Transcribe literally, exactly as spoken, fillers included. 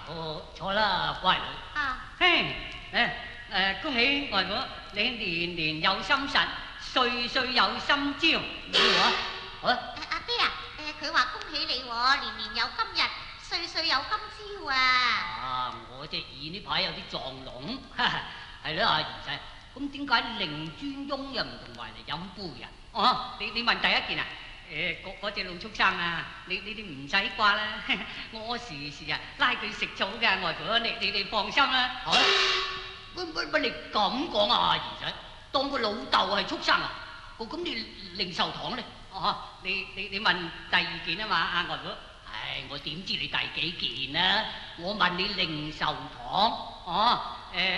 坐坐啦，乖女。 啊， 嘿，誒誒，恭喜外母，你年年有心神，歲歲有心朝。咩話？啊？ 阿爹啊，誒佢話恭喜你喎，年年有今日，歲歲有今朝啊！ 啊，我隻耳呢排有啲撞聾，係咯，阿兒仔。咁點解令尊翁又唔同埋嚟飲杯啊？哦，你你問第一件啊？誒，嗰嗰隻老畜生啊，你你哋唔使掛啦，我時時啊拉佢食草嘅，外婆，你你哋放心啦。好，乜乜乜你咁講啊，兒仔，當個老豆係畜生啊？哦，咁你零售堂咧？哦，你你你問第二件啊嘛，阿外婆。唉，我點知你第幾件啊？我問你零售堂，哦，誒。